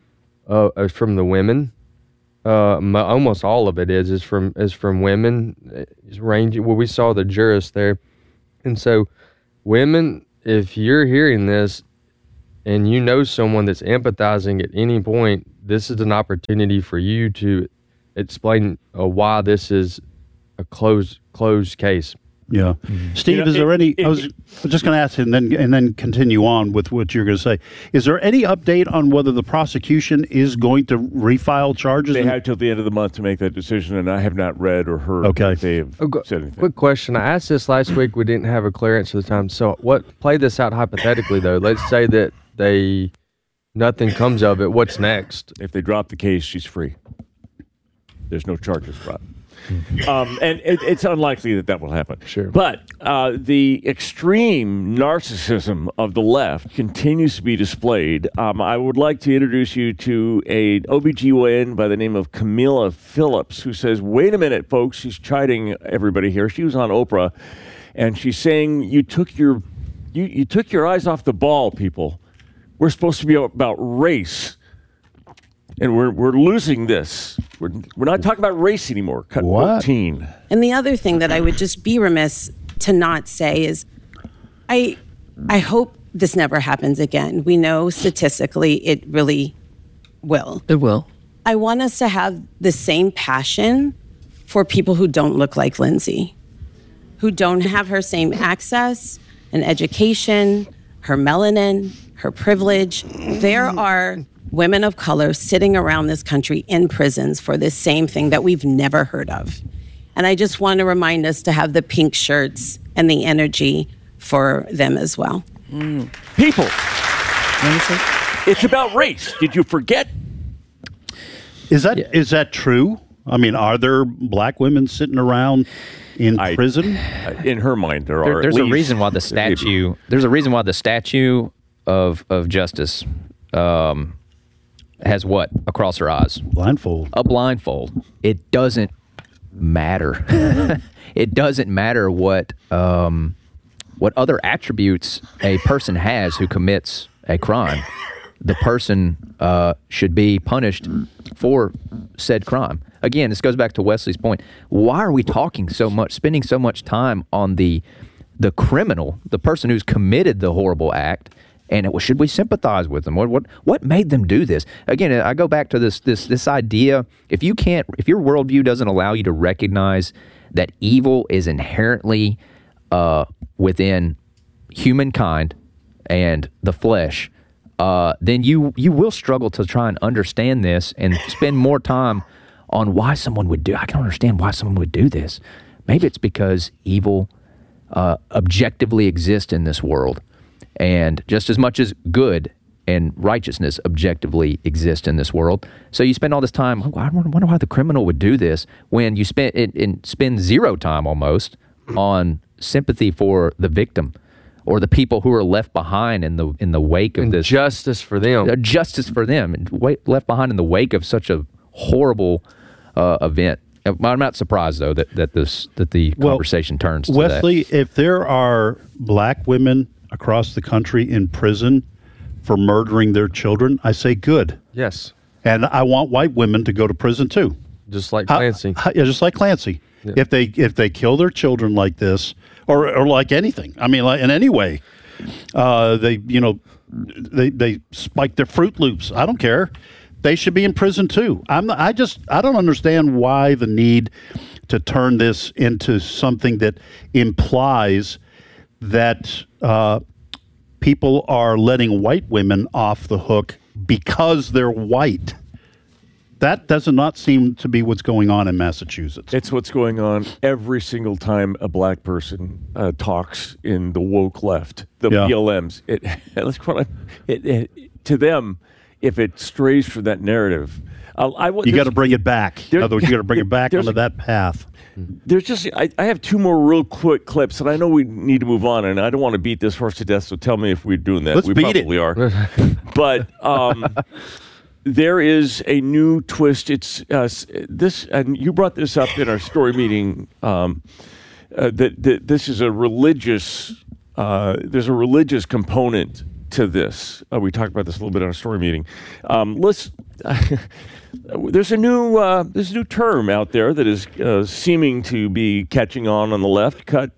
[SPEAKER 3] women. Almost all of it is from women. It's ranging. Well, we saw the jurist there, and so women, if you're hearing this and you know someone that's empathizing at any point, this is an opportunity for you to explain why this is a closed case.
[SPEAKER 2] Yeah. Steve, is there any, I was just going to ask and then continue on with what you're going to say. Is there any update on whether the prosecution is going to refile charges?
[SPEAKER 15] They have till the end of the month to make that decision, and I have not read or heard if they have said anything.
[SPEAKER 3] Quick question. I asked this last week. We didn't have a clear answer at the time. So play this out hypothetically, though. Let's say that nothing comes of it. What's next?
[SPEAKER 15] If they drop the case, she's free. There's no charges brought. And it's unlikely that will happen.
[SPEAKER 3] Sure.
[SPEAKER 15] But the extreme narcissism of the left continues to be displayed. I would like to introduce you to an OBGYN by the name of Camilla Phillips, who says, wait a minute, folks. She's chiding everybody here. She was on Oprah, and she's saying, you took your eyes off the ball, people. We're supposed to be about race. And we're losing this. We're not talking about race anymore. Cut 14.
[SPEAKER 6] And the other thing that I would just be remiss to not say is I hope this never happens again. We know statistically it really will.
[SPEAKER 22] It will.
[SPEAKER 6] I want us to have the same passion for people who don't look like Lindsay, who don't have her same access and education, her melanin, her privilege. There are women of color sitting around this country in prisons for this same thing that we've never heard of. And I just want to remind us to have the pink shirts and the energy for them as well.
[SPEAKER 15] People, it's about race. Did you forget?
[SPEAKER 2] Is that true? I mean, are there black women sitting around in prison?
[SPEAKER 15] In her mind, there are.
[SPEAKER 1] There's a reason why the statue. There's a reason why the statue of Justice has what across her eyes?
[SPEAKER 2] Blindfold.
[SPEAKER 1] A blindfold. It doesn't matter. It doesn't matter what other attributes a person has who commits a crime. The person should be punished for said crime. Again, this goes back to Wesley's point. Why are we talking so much, spending so much time on the criminal, the person who's committed the horrible act? And should we sympathize with them? What made them do this? Again, I go back to this idea. If your worldview doesn't allow you to recognize that evil is inherently within humankind and the flesh, then you will struggle to try and understand this and spend more time on why someone would do. I can understand why someone would do this. Maybe it's because evil objectively exists in this world. And just as much as good and righteousness objectively exist in this world. So you spend all this time, I wonder why the criminal would do this, when you spend zero time almost on sympathy for the victim or the people who are left behind in the wake of this.
[SPEAKER 3] Justice for them.
[SPEAKER 1] Justice for them. Left behind in the wake of such a horrible event. I'm not surprised, though, that the conversation turns to
[SPEAKER 2] Wesley,
[SPEAKER 1] that.
[SPEAKER 2] If there are black women across the country in prison for murdering their children, I say good.
[SPEAKER 3] Yes.
[SPEAKER 2] And I want white women to go to prison too.
[SPEAKER 3] Just like Clancy.
[SPEAKER 2] Just like Clancy. Yeah. If they kill their children like this, or like anything, I mean, like in any way, they spike their Fruit Loops. I don't care. They should be in prison too. I don't understand why the need to turn this into something that implies that people are letting white women off the hook because they're white. That does not seem to be what's going on in Massachusetts.
[SPEAKER 15] It's what's going on every single time a black person talks in the woke left, the BLMs. To them, if it strays from that narrative,
[SPEAKER 2] you got to bring it back. In other words, you got to bring it back onto that path.
[SPEAKER 15] There's just, I have two more real quick clips, and I know we need to move on, and I don't want to beat this horse to death, so tell me if we're doing that.
[SPEAKER 2] Let's
[SPEAKER 15] we
[SPEAKER 2] beat
[SPEAKER 15] probably
[SPEAKER 2] it.
[SPEAKER 15] are. But there is a new twist. It's this, and you brought this up in our story meeting. That this is a religious. There's a religious component to this. We talked about this a little bit in our story meeting. There's a new term out there that is seeming to be catching on the left. Cut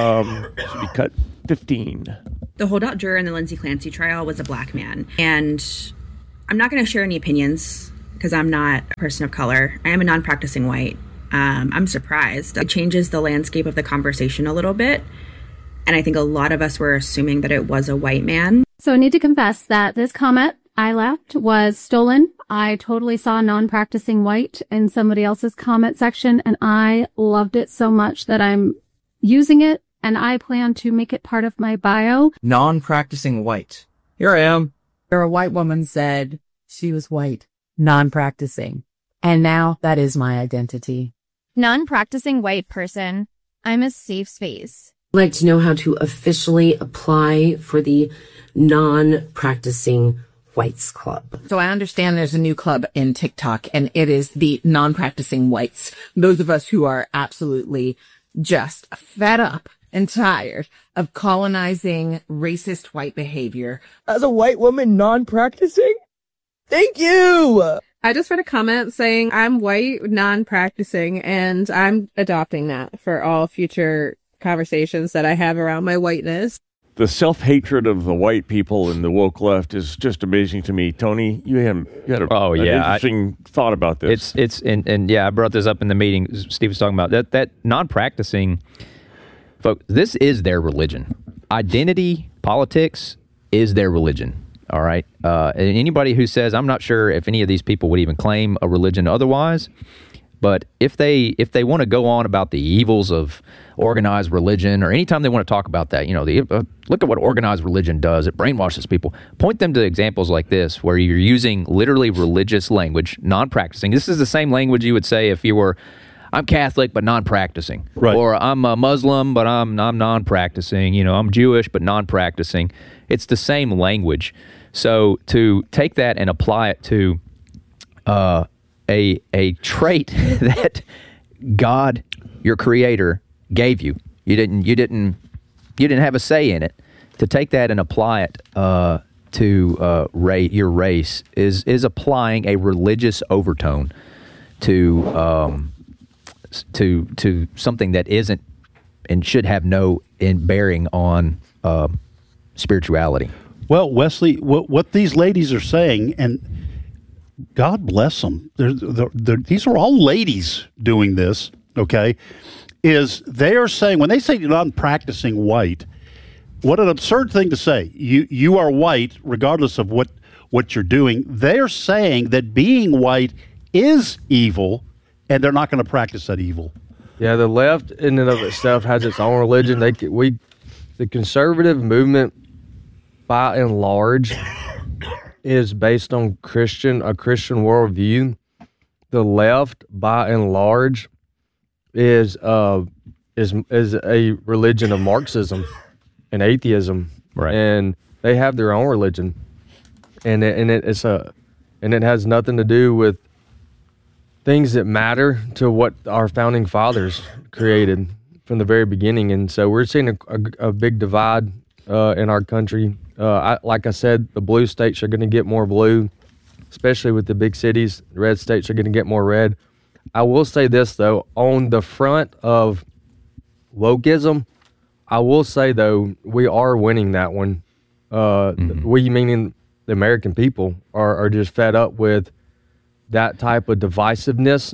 [SPEAKER 15] 15.
[SPEAKER 4] The holdout juror in the Lindsay Clancy trial was a black man, and I'm not going to share any opinions because I'm not a person of color. I am a non-practicing white. I'm surprised. It changes the landscape of the conversation a little bit. And I think a lot of us were assuming that it was a white man.
[SPEAKER 22] So I need to confess that this comment I left was stolen. I totally saw non-practicing white in somebody else's comment section, and I loved it so much that I'm using it, and I plan to make it part of my bio.
[SPEAKER 23] Non-practicing white. Here I am.
[SPEAKER 24] A white woman said she was white, non-practicing. And now that is my identity.
[SPEAKER 25] Non-practicing white person. I'm a safe space.
[SPEAKER 26] I'd like to know how to officially apply for the non-practicing whites club.
[SPEAKER 24] So I understand there's a new club in TikTok, and it is the non-practicing whites. Those of us who are absolutely just fed up and tired of colonizing racist white behavior.
[SPEAKER 27] As a white woman non-practicing? Thank you!
[SPEAKER 28] I just read a comment saying I'm white, non-practicing, and I'm adopting that for all future conversations that I have around my whiteness.
[SPEAKER 15] The self-hatred of the white people in the woke left is just amazing to me. Tony, you had an interesting thought about this.
[SPEAKER 1] And I brought this up in the meeting. Steve was talking about that non-practicing folks. This is their religion. Identity politics is their religion. All right. And anybody who says, I'm not sure if any of these people would even claim a religion otherwise, but if they want to go on about the evils of organized religion, or anytime they want to talk about that, look at what organized religion does. It brainwashes people. Point them to examples like this, where you're using literally religious language, non-practicing. This is the same language you would say if you were, I'm Catholic but non-practicing, right? Or I'm a Muslim but I'm non-practicing. I'm Jewish but non-practicing. It's the same language. So to take that and apply it to a trait that God, your Creator, gave you, you didn't have a say in it. To take that and apply it to your race is applying a religious overtone to something that isn't and should have no bearing on spirituality.
[SPEAKER 2] Well, Wesley, what these ladies are saying, and God bless them, these are all ladies doing this, okay, is they are saying, when they say non-practicing white, what an absurd thing to say. You are white regardless of what you're doing. They're saying that being white is evil, and they're not going to practice that evil.
[SPEAKER 3] Yeah, the left in and of itself has its own religion. The conservative movement, by and large, is based on a Christian worldview. The left, by and large, is a religion of Marxism and atheism,
[SPEAKER 1] right?
[SPEAKER 3] And they have their own religion, and it has nothing to do with things that matter to what our founding fathers created from the very beginning. And so we're seeing a big divide in our country. Like I said, the blue states are going to get more blue, especially with the big cities. The red states are going to get more red. I will say this, though, on the front of wokeism, I will say, though, we are winning that one. We, meaning the American people, are just fed up with that type of divisiveness.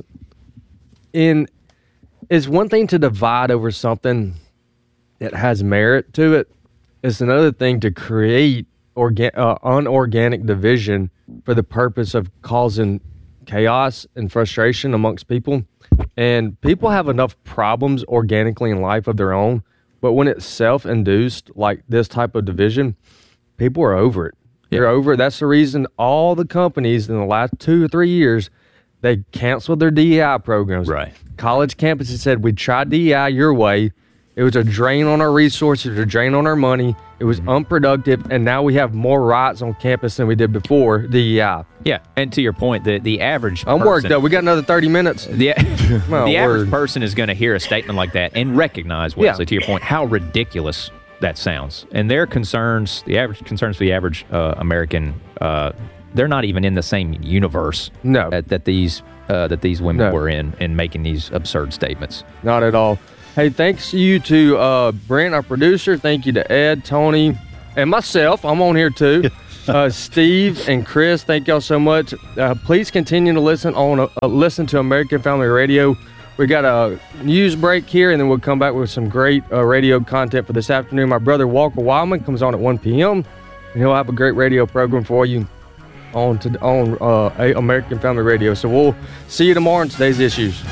[SPEAKER 3] It's one thing to divide over something that has merit to it. It's another thing to create unorganic division for the purpose of causing chaos and frustration amongst people. And people have enough problems organically in life of their own, but when it's self-induced, like this type of division, people are over it. They're over it. That's the reason all the companies in the last 2 or 3 years, they canceled their DEI programs.
[SPEAKER 1] Right.
[SPEAKER 3] College campuses said, we tried DEI your way. It was a drain on our resources, a drain on our money, It was unproductive, and now we have more riots on campus than we did before. DEI.
[SPEAKER 1] Yeah, and to your point, the average
[SPEAKER 3] I'm worked up. We got another 30 minutes.
[SPEAKER 1] The average person is going to hear a statement like that and recognize, Wesley, to your point, how ridiculous that sounds. And their concerns, the average concerns for the average American, they're not even in the same universe that these women were in making these absurd statements.
[SPEAKER 3] Not at all. Hey, thanks you to Brent, our producer. Thank you to Ed, Tony, and myself. I'm on here too. Steve and Chris, thank y'all so much. Please continue to listen to American Family Radio. We got a news break here, and then we'll come back with some great radio content for this afternoon. My brother Walker Wildman comes on at 1 p.m., and he'll have a great radio program for you on American Family Radio. So we'll see you tomorrow in today's issues.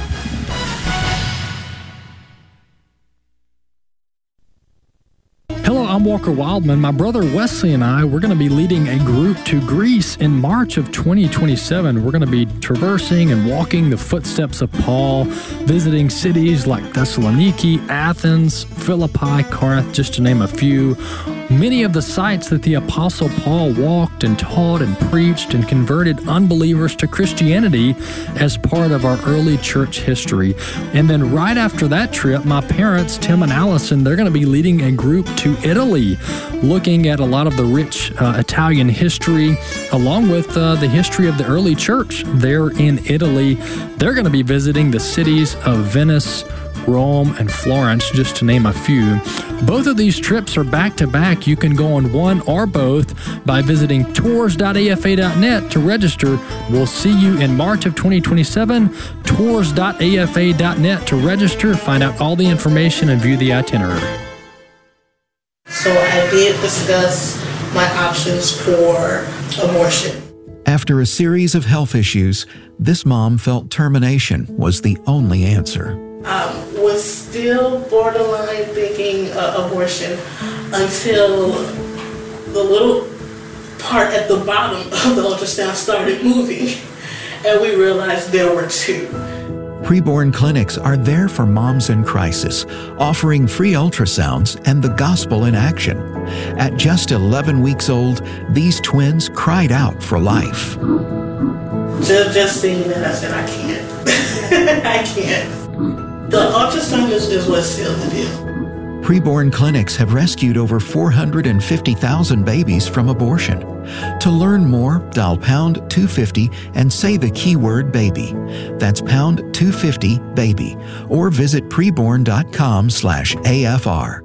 [SPEAKER 7] Hello, I'm Walker Wildman. My brother Wesley and I, we're going to be leading a group to Greece in March of 2027. We're going to be traversing and walking the footsteps of Paul, visiting cities like Thessaloniki, Athens, Philippi, Corinth, just to name a few. Many of the sites that the Apostle Paul walked and taught and preached and converted unbelievers to Christianity as part of our early church history. And then right after that trip, my parents, Tim and Allison, they're going to be leading a group to Italy, looking at a lot of the rich Italian history, along with the history of the early church there in Italy. They're going to be visiting the cities of Venice, Rome, and Florence, just to name a few. Both of these trips are back-to-back. You can go on one or both by visiting tours.afa.net to register. We'll see you in March of 2027. Tours.afa.net to register, find out all the information, and view the itinerary.
[SPEAKER 8] So I did discuss my options for abortion.
[SPEAKER 10] After a series of health issues, this mom felt termination was the only answer.
[SPEAKER 8] Was still borderline thinking abortion until the little part at the bottom of the ultrasound started moving, and we realized there were two.
[SPEAKER 10] Preborn clinics are there for moms in crisis, offering free ultrasounds and the gospel in action. At just 11 weeks old, these twins cried out for life.
[SPEAKER 8] Just seeing that, I said, I can't. I can't. The ultrasound is what sealed the deal.
[SPEAKER 10] Preborn clinics have rescued over 450,000 babies from abortion. To learn more, dial pound 250 and say the keyword baby. That's pound 250 baby, or visit preborn.com/AFR.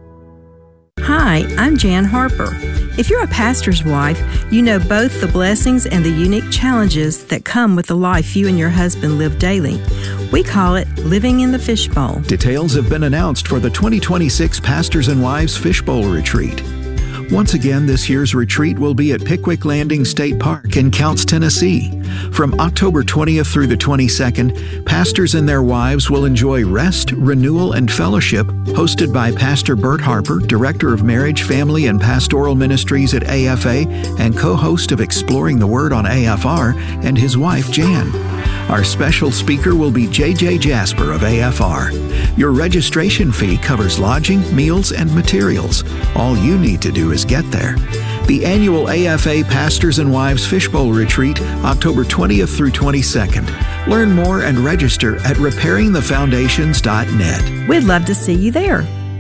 [SPEAKER 9] Hi, I'm Jan Harper. If you're a pastor's wife, you know both the blessings and the unique challenges that come with the life you and your husband live daily. We call it living in the fishbowl.
[SPEAKER 10] Details have been announced for the 2026 Pastors and Wives Fishbowl Retreat. Once again, this year's retreat will be at Pickwick Landing State Park in Counce, Tennessee. From October 20th through the 22nd, pastors and their wives will enjoy rest, renewal, and fellowship, hosted by Pastor Bert Harper, Director of Marriage, Family, and Pastoral Ministries at AFA, and co-host of Exploring the Word on AFR, and his wife, Jan. Our special speaker will be J.J. Jasper of AFR. Your registration fee covers lodging, meals, and materials. All you need to do is get there. The annual AFA Pastors and Wives Fishbowl Retreat, October 20th through 22nd. Learn more and register at repairingthefoundations.net.
[SPEAKER 9] We'd love to see you there.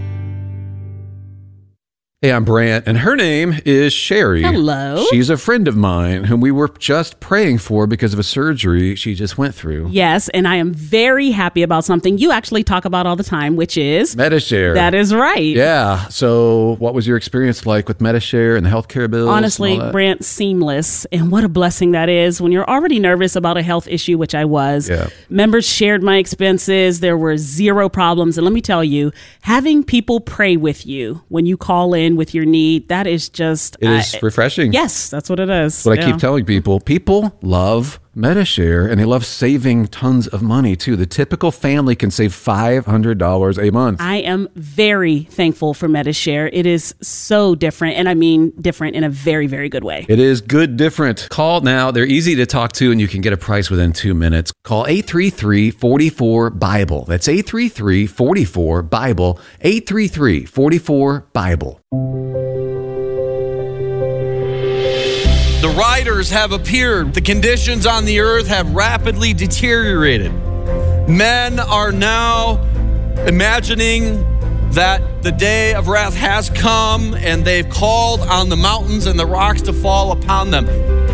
[SPEAKER 12] Hey, I'm Brant, and her name is Sherry.
[SPEAKER 13] Hello.
[SPEAKER 12] She's a friend of mine whom we were just praying for because of a surgery she just went through.
[SPEAKER 13] Yes, and I am very happy about something you actually talk about all the time, which is
[SPEAKER 12] Medi-Share.
[SPEAKER 13] That is right.
[SPEAKER 12] Yeah. So what was your experience like with Medi-Share and the healthcare bills?
[SPEAKER 13] Honestly, Brant, seamless. And what a blessing that is when you're already nervous about a health issue, which I was.
[SPEAKER 12] Yeah.
[SPEAKER 13] Members shared my expenses. There were zero problems. And let me tell you, having people pray with you when you call in with your need, that is just...
[SPEAKER 12] It is refreshing.
[SPEAKER 13] Yes, that's what it is.
[SPEAKER 12] What I keep telling people. People love Medi-Share, and they love saving tons of money too. The typical family can save $500 a month.
[SPEAKER 13] I am very thankful for Medi-Share. It is so different, and I mean different in a very, very good way.
[SPEAKER 12] It is good different. Call now. They're easy to talk to, and you can get a price within 2 minutes. Call 833-44-BIBLE. That's 833-44-BIBLE. 833-44-BIBLE.
[SPEAKER 5] The riders have appeared. The conditions on the earth have rapidly deteriorated. Men are now imagining that the day of wrath has come, and they've called on the mountains and the rocks to fall upon them.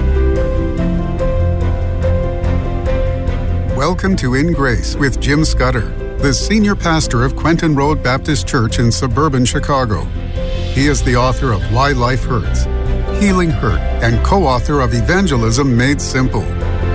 [SPEAKER 11] Welcome to In Grace with Jim Scudder, the senior pastor of Quentin Road Baptist Church in suburban Chicago. He is the author of Why Life Hurts, Healing Hurt, and co-author of Evangelism Made Simple.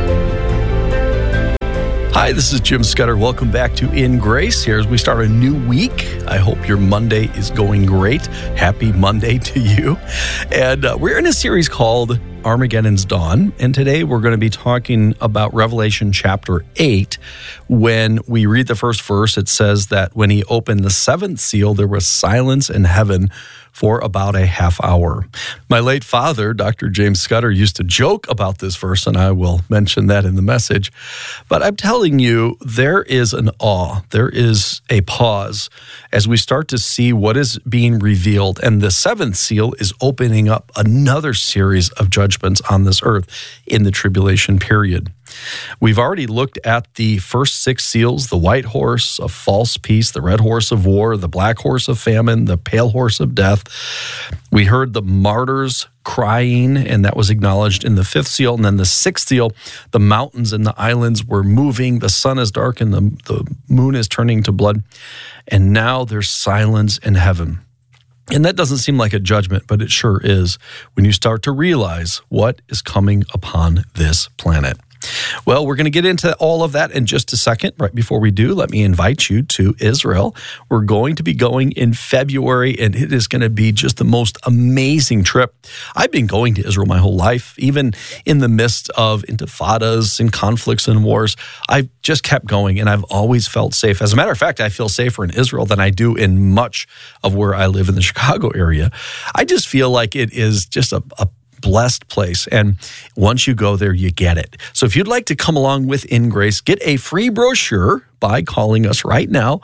[SPEAKER 5] Hi, this is Jim Scudder. Welcome back to In Grace. Here as we start a new week. I hope your Monday is going great. Happy Monday to you. And we're in a series called Armageddon's Dawn. And today we're going to be talking about Revelation chapter 8. When we read the first verse, it says that when he opened the seventh seal, there was silence in heaven for about a half hour. My late father, Dr. James Scudder, used to joke about this verse, and I will mention that in the message. But I'm telling you, there is an awe, there is a pause as we start to see what is being revealed. And the seventh seal is opening up another series of judgments on this earth in the tribulation period. We've already looked at the first 6 seals, the white horse of false peace, the red horse of war, the black horse of famine, the pale horse of death. We heard the martyrs crying, and that was acknowledged in the 5th seal. And then the 6th seal, the mountains and the islands were moving, the sun is dark, and the moon is turning to blood. And now there's silence in heaven. And that doesn't seem like a judgment, but it sure is when you start to realize what is coming upon this planet. Well, we're going to get into all of that in just a second. Right before we do, let me invite you to Israel. We're going to be going in February, and it is going to be just the most amazing trip. I've been going to Israel my whole life, even in the midst of intifadas and conflicts and wars. I've just kept going, and I've always felt safe. As a matter of fact, I feel safer in Israel than I do in much of where I live in the Chicago area. I just feel like it is just a blessed place. And once you go there, you get it. So if you'd like to come along with In Grace, get a free brochure by calling us right now,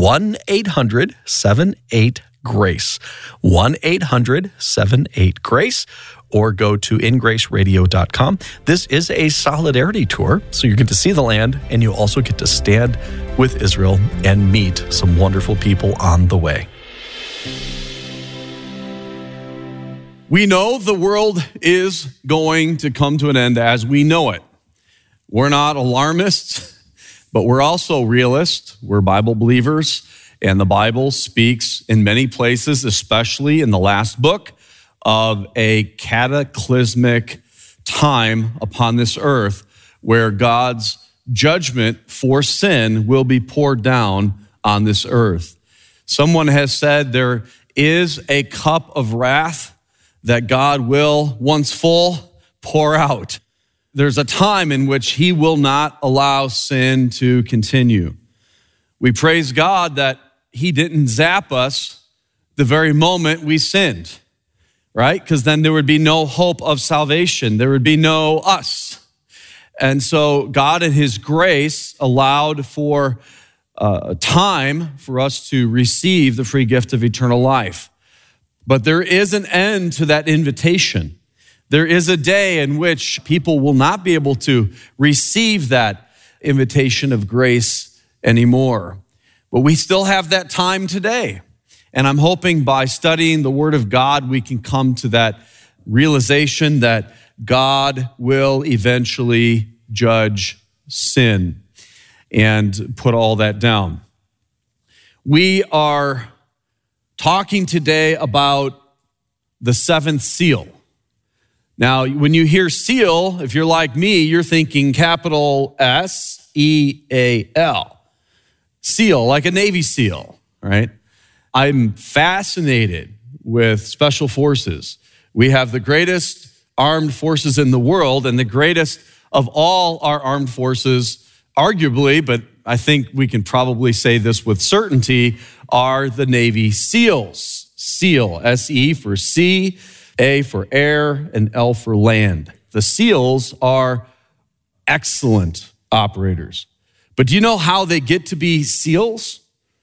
[SPEAKER 5] 1-800-78-GRACE, 1-800-78-GRACE, or go to ingraceradio.com. This is a solidarity tour, so you get to see the land, and you also get to stand with Israel and meet some wonderful people on the way. We know the world is going to come to an end as we know it. We're not alarmists, but we're also realists. We're Bible believers, and the Bible speaks in many places, especially in the last book, of a cataclysmic time upon this earth where God's judgment for sin will be poured down on this earth. Someone has said there is a cup of wrath that God will, once full, pour out. There's a time in which he will not allow sin to continue. We praise God that he didn't zap us the very moment we sinned, right? Because then there would be no hope of salvation. There would be no us. And so God in his grace allowed for time for us to receive the free gift of eternal life. But there is an end to that invitation. There is a day in which people will not be able to receive that invitation of grace anymore. But we still have that time today. And I'm hoping by studying the Word of God, we can come to that realization that God will eventually judge sin and put all that down. We are talking today about the seventh seal. Now, when you hear seal, if you're like me, you're thinking capital S-E-A-L. Seal, like a Navy SEAL, right? I'm fascinated with special forces. We have the greatest armed forces in the world and the greatest
[SPEAKER 6] of all our armed forces, arguably, but I think we can probably say this with certainty, are the Navy SEALs. SEAL, S-E for sea, A for air, and L for land. The SEALs are excellent operators. But do you know how they get to be SEALs?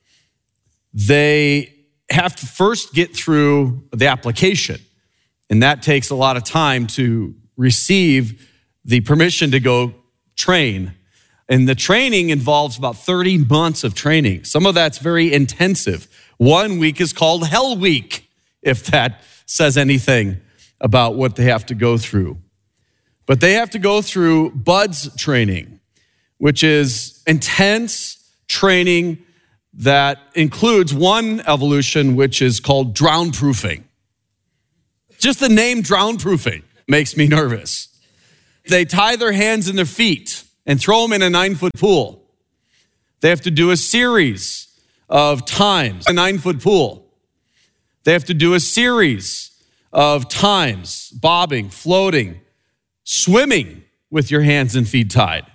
[SPEAKER 6] They have to first get through the application, and that takes a lot of time to receive the permission to go train. And the training involves about 30 months of training. Some of that's very intensive. 1 week is called Hell Week, if that says anything about what they have to go through. But they have to go through BUDS training, which is intense training that includes one evolution, which is called drown proofing. Just the name drown proofing makes me nervous. They tie their hands and their feet and throw them in a 9-foot pool. They have to do a series of times, a 9-foot pool. They have to do a series of times, bobbing, floating, swimming with your hands and feet tied.